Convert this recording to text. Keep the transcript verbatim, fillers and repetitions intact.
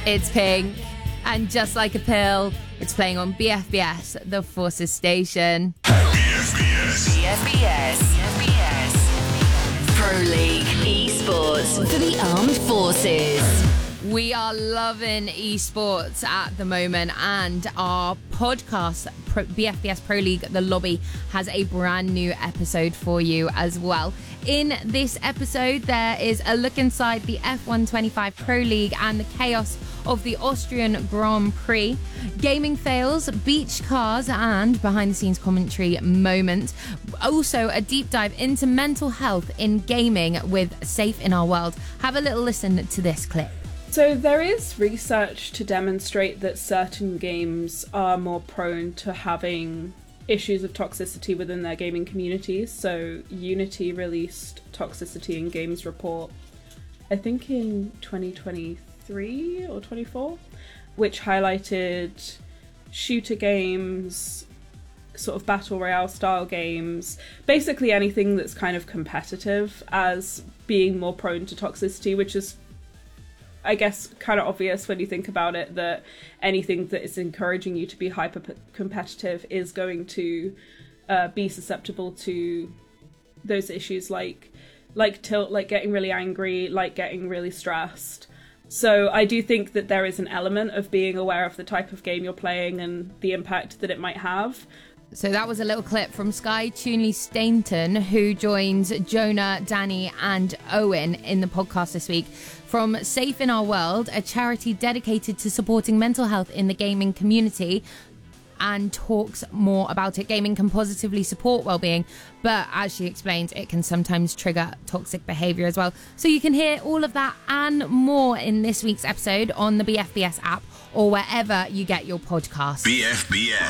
It's Pink, and just like a pill, it's playing on B F B S, the Forces station. B F B S. B F B S. B F B S. Pro League Esports for the Armed Forces. We are loving esports at the moment, and our podcast, Pro, B F B S Pro League The Lobby, has a brand new episode for you as well. In this episode, there is a look inside the F one twenty-five Pro League and the chaos of the Austrian Grand Prix, gaming fails, beach cars, and behind-the-scenes commentary moment. Also, a deep dive into mental health in gaming with Safe in Our World. Have a little listen to this clip. So there is research to demonstrate that certain games are more prone to having issues of toxicity within their gaming communities. So Unity released Toxicity in Games report, I think in twenty twenty-three or twenty-four, which highlighted shooter games, sort of battle royale style games, basically anything that's kind of competitive as being more prone to toxicity, which is, I guess, kind of obvious when you think about it, that anything that is encouraging you to be hyper competitive is going to uh, be susceptible to those issues like like tilt, like getting really angry, like getting really stressed. So I do think that there is an element of being aware of the type of game you're playing and the impact that it might have. So that was a little clip from Sky Tunley Stainton, who joins Jonah, Danny and Owen in the podcast this week, from Safe in Our World, a charity dedicated to supporting mental health in the gaming community, and talks more about it. Gaming can positively support well-being, but as she explains, it can sometimes trigger toxic behaviour as well. So you can hear all of that and more in this week's episode on the B F B S app or wherever you get your podcasts. B F B S.